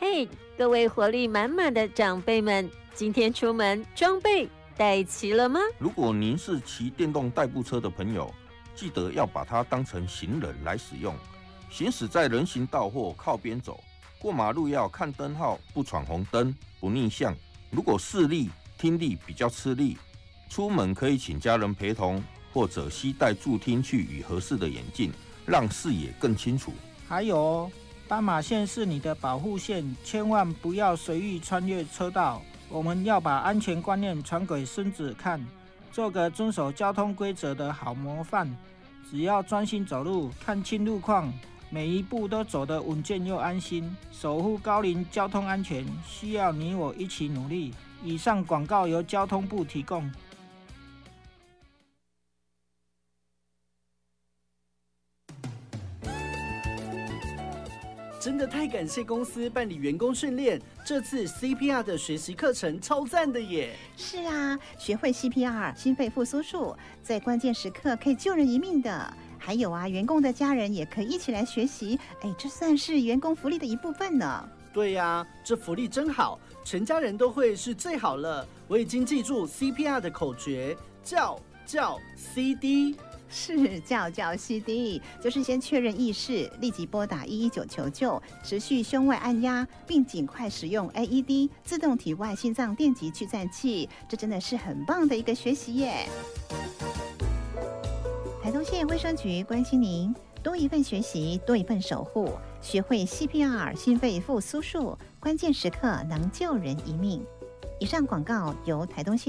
嘿，各位活力满满的长辈们，今天出门装备带齐了吗？ 如果您是骑电动代步车的朋友，记得要把它当成行人来使用。行驶在人行道或靠边走，过马路要看灯号，不闯红灯，不逆向。如果视力、听力比较吃力，出门可以请家人陪同，或者携带助听器与合适的眼镜，让视野更清楚。 还有哦，斑马线是你的保护线，千万不要随意穿越车道。我们要把安全观念传给孙子看，做个遵守交通规则的好模范。只要专心走路，看清路况，每一步都走得稳健又安心。守护高龄交通安全，需要你我一起努力。以上广告由交通部提供。 真的太感谢公司办理员工训练，这次 CPR 的学习课程超赞的耶！ 是啊，学会 CPR 心肺复苏术，在关键时刻可以救人一命的。还有啊，员工的家人也可以一起来学习，这算是员工福利的一部分呢。 对呀，这福利真好，全家人都会是最好了。我已经记住 CPR 的口诀，叫 CD。 是叫 CD， 就是先确认意识，立即拨打119求救，持续胸外按压，并尽快使用 AED 自动体外心脏电极去颤器。这真的是很棒的一个学习耶！台东县卫生局关心您，多一份学习，多一份守护，学会 CPR 心肺复苏术，关键时刻能救人一命。以上广告由台东县